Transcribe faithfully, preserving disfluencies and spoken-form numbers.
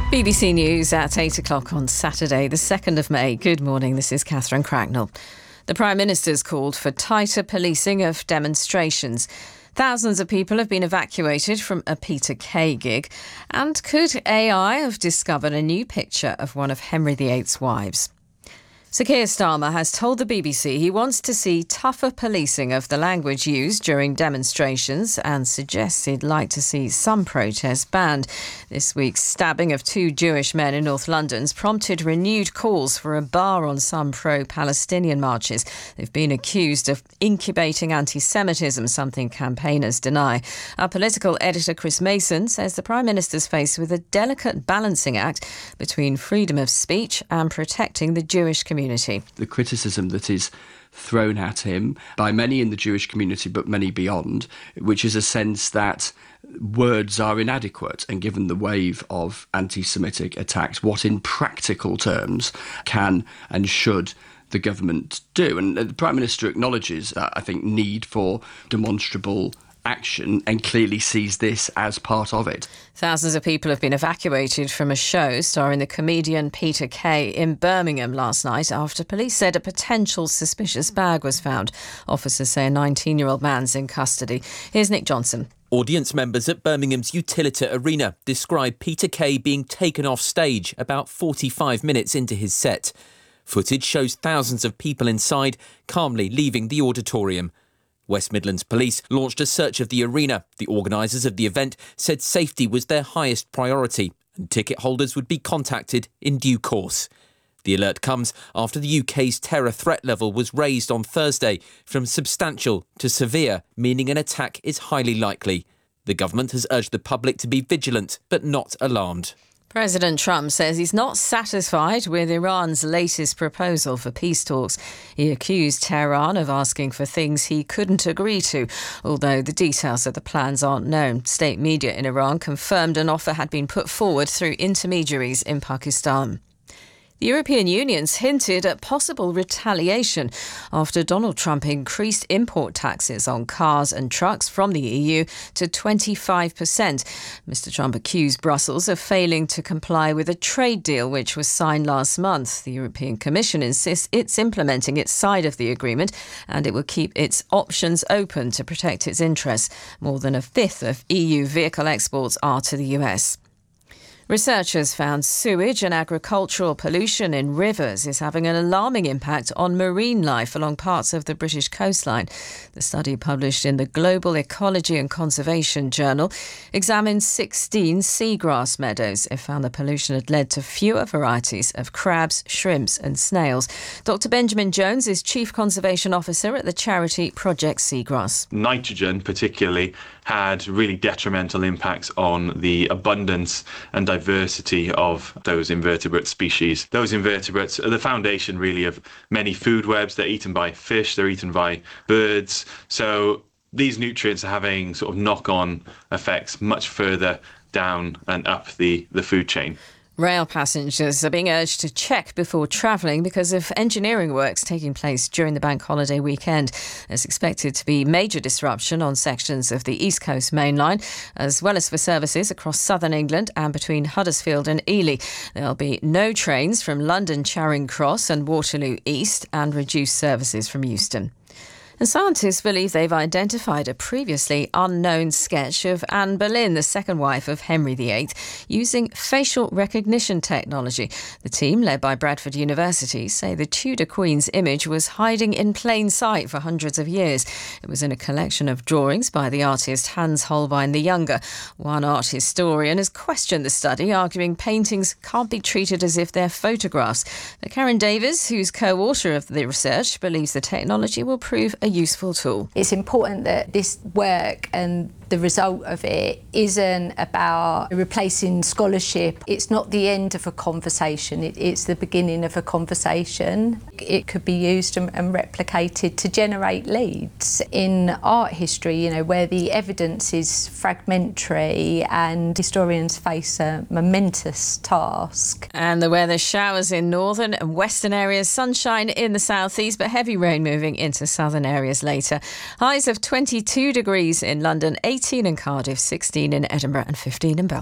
B B C News at eight o'clock on Saturday, the second of May. Good morning, this is Catherine Cracknell. The Prime Minister's called for tighter policing of demonstrations. Thousands of people have been evacuated from a Peter Kay gig. And could A I have discovered a new picture of one of Henry the eighth's wives? Sir Keir Starmer has told the B B C he wants to see tougher policing of the language used during demonstrations and suggests he'd like to see some protests banned. This week's stabbing of two Jewish men in North London's prompted renewed calls for a bar on some pro-Palestinian marches. They've been accused of incubating anti-Semitism, something campaigners deny. Our political editor Chris Mason says the Prime Minister's faced with a delicate balancing act between freedom of speech and protecting the Jewish community. The criticism that is thrown at him by many in the Jewish community, but many beyond, which is a sense that words are inadequate, and given the wave of anti-Semitic attacks, what in practical terms can and should the government do? And the Prime Minister acknowledges, uh, I think, need for demonstrable action and clearly sees this as part of it. Thousands of people have been evacuated from a show starring the comedian Peter Kay in Birmingham last night after police said a potential suspicious bag was found. Officers say a nineteen-year-old man's in custody. Here's Nick Johnson. Audience members at Birmingham's Utilita Arena describe Peter Kay being taken off stage about forty-five minutes into his set. Footage shows thousands of people inside calmly leaving the auditorium. West Midlands Police launched a search of the arena. The organisers of the event said safety was their highest priority and ticket holders would be contacted in due course. The alert comes after the U K's terror threat level was raised on Thursday from substantial to severe, meaning an attack is highly likely. The government has urged the public to be vigilant but not alarmed. President Trump says he's not satisfied with Iran's latest proposal for peace talks. He accused Tehran of asking for things he couldn't agree to, although the details of the plans aren't known. State media in Iran confirmed an offer had been put forward through intermediaries in Pakistan. The European Union's hinted at possible retaliation after Donald Trump increased import taxes on cars and trucks from the E U to twenty-five percent. Mister Trump accused Brussels of failing to comply with a trade deal which was signed last month. The European Commission insists it's implementing its side of the agreement and it will keep its options open to protect its interests. More than a fifth of E U vehicle exports are to the U S. Researchers found sewage and agricultural pollution in rivers is having an alarming impact on marine life along parts of the British coastline. The study, published in the Global Ecology and Conservation Journal, examined sixteen seagrass meadows. It found the pollution had led to fewer varieties of crabs, shrimps and snails. Doctor Benjamin Jones is Chief Conservation Officer at the charity Project Seagrass. Nitrogen particularly had really detrimental impacts on the abundance and diversity of those invertebrate species. Those invertebrates are the foundation really of many food webs. They're eaten by fish, they're eaten by birds. So these nutrients are having sort of knock-on effects much further down and up the, the food chain. Rail passengers are being urged to check before travelling because of engineering works taking place during the bank holiday weekend. There's expected to be major disruption on sections of the East Coast Main Line, as well as for services across southern England and between Huddersfield and Ely. There'll be no trains from London Charing Cross and Waterloo East and reduced services from Euston. And scientists believe they've identified a previously unknown sketch of Anne Boleyn, the second wife of Henry the eighth, using facial recognition technology. The team, led by Bradford University, say the Tudor Queen's image was hiding in plain sight for hundreds of years. It was in a collection of drawings by the artist Hans Holbein the Younger. One art historian has questioned the study, arguing paintings can't be treated as if they're photographs. But Karen Davies, who's co-author of the research, believes the technology will prove a useful tool. It's important that this work and the result of it isn't about replacing scholarship. It's not the end of a conversation, it, it's the beginning of a conversation. It could be used and, and replicated to generate leads. In art history, you know, where the evidence is fragmentary and historians face a momentous task. And the weather: showers in northern and western areas, sunshine in the southeast, but heavy rain moving into southern areas later. Highs of twenty-two degrees in London, eighteen in Cardiff, sixteen in Edinburgh and fifteen in Belfast.